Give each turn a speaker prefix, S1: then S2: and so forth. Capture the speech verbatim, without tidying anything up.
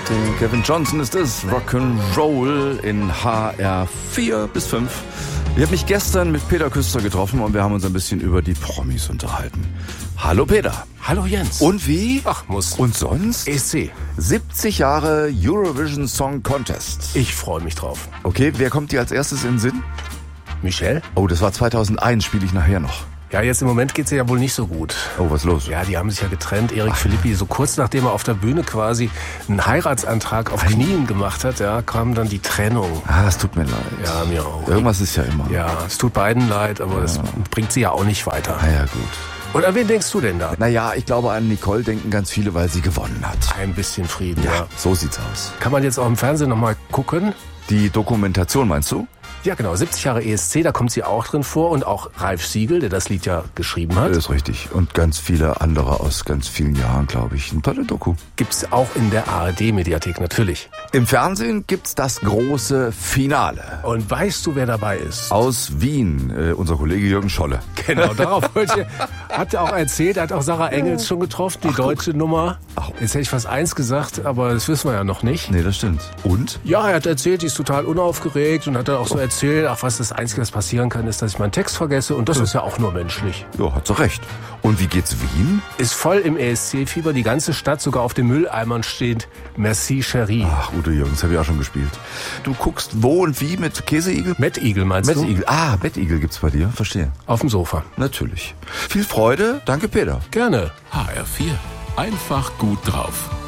S1: Martin, Kevin Johnson ist es. Rock'n'Roll in H R vier bis fünf. Ich habe mich gestern mit Peter Küster getroffen und wir haben uns ein bisschen über die Promis unterhalten. Hallo Peter.
S2: Hallo Jens.
S1: Und wie?
S2: Ach, muss.
S1: Und sonst?
S2: E S C.
S1: siebzig Jahre Eurovision Song Contest.
S2: Ich freue mich drauf.
S1: Okay, wer kommt dir als erstes in den Sinn?
S2: Michelle?
S1: Oh, das war zweitausendeins, spiele ich nachher noch.
S2: Ja, jetzt im Moment geht's ja wohl nicht so gut.
S1: Oh, was ist los?
S2: Ja, die haben sich ja getrennt. Erik Philippi, so kurz nachdem er auf der Bühne quasi einen Heiratsantrag auf Knien gemacht hat, ja, kam dann die Trennung.
S1: Ah, es tut mir leid.
S2: Ja, mir auch.
S1: Irgendwas ist ja immer.
S2: Ja, es tut beiden leid, aber es bringt sie ja auch nicht weiter.
S1: Na ja, gut.
S2: Und an wen denkst du denn da?
S1: Naja, ich glaube, an Nicole denken ganz viele, weil sie gewonnen hat.
S2: Ein bisschen Frieden, ja.
S1: Ja, so sieht's aus.
S2: Kann man jetzt auch im Fernsehen nochmal gucken?
S1: Die Dokumentation, meinst du?
S2: Ja, genau. siebzig Jahre E S C, da kommt sie auch drin vor. Und auch Ralf Siegel, der das Lied ja geschrieben hat.
S1: Das ist richtig. Und ganz viele andere aus ganz vielen Jahren, glaube ich. Eine tolle Doku.
S2: Gibt's auch in der A R D-Mediathek, natürlich.
S1: Im Fernsehen gibt's das große Finale.
S2: Und weißt du, wer dabei ist?
S1: Aus Wien, äh, unser Kollege Jürgen Scholle.
S2: Genau, darauf wollte ich. Hat er auch erzählt, er hat auch Sarah Engels schon getroffen, die
S1: Ach,
S2: deutsche
S1: guck.
S2: Nummer.
S1: Ach.
S2: Jetzt hätte ich fast eins gesagt, aber das wissen wir ja noch nicht.
S1: Nee, das stimmt. Und?
S2: Ja, er hat erzählt, die ist total unaufgeregt und hat dann auch so erzählt, ach, was das Einzige, was passieren kann, ist, dass ich meinen Text vergesse und das ist ja auch nur menschlich.
S1: Ja, hat sie recht. Und wie geht's Wien?
S2: Ist voll im E S C-Fieber, die ganze Stadt, sogar auf den Mülleimern steht Merci, Cherie.
S1: Ach, Udo Jürgens, habe ich auch schon gespielt. Du guckst wo und wie mit Käseigel?
S2: Mettigel meinst du?
S1: Mettigel. Ah, Bettigel gibt's bei dir, verstehe.
S2: Auf dem Sofa.
S1: Natürlich. Viel Freude, danke Peter.
S2: Gerne.
S3: H R vier. Einfach gut drauf.